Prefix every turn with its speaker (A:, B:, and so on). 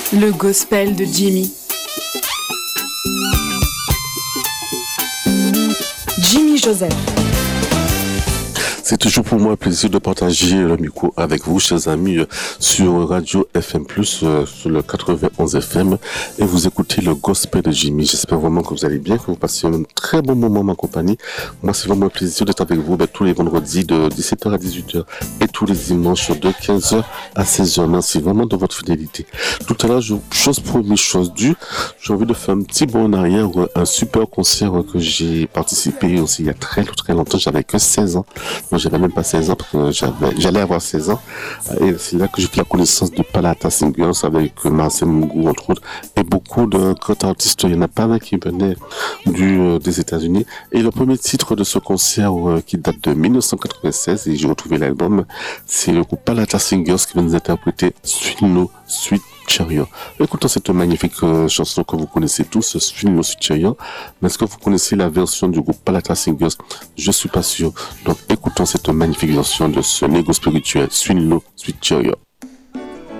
A: Le gospel de Jimmy. Jimmy Joseph.
B: C'est toujours pour moi un plaisir de partager le micro avec vous, chers amis, sur Radio FM+, sur le 91 FM, et vous écoutez le gospel de Jimmy. J'espère vraiment que vous allez bien, que vous passez un très bon moment en ma compagnie. Moi, c'est vraiment un plaisir d'être avec vous tous les vendredis de 17h à 18h et tous les dimanches de 15h à 16h. Merci vraiment de votre fidélité. Tout à l'heure, chose promise, chose due, j'ai envie de faire un petit bond en arrière, un super concert que j'ai participé aussi il y a très longtemps. J'avais que 16 ans. J'avais même pas 16 ans parce que j'allais avoir 16 ans. Et c'est là que j'ai fait la connaissance de Palata Singers avec Marcel Mungou, entre autres, et beaucoup de grands artistes. Il y en a pas mal qui venaient des États-Unis. Et le premier titre de ce concert qui date de 1996, et j'ai retrouvé l'album, c'est le groupe Palata Singers qui va nous interpréter Sweet No Sweet Chariot. Écoutons cette magnifique chanson que vous connaissez tous, Sweet No Sweet Chariot. Mais est-ce que vous connaissez la version du groupe Palata Singers? Je suis pas sûr. Donc écoutons cette magnifique version de ce négo spirituel, Sweet No Sweet Chariot.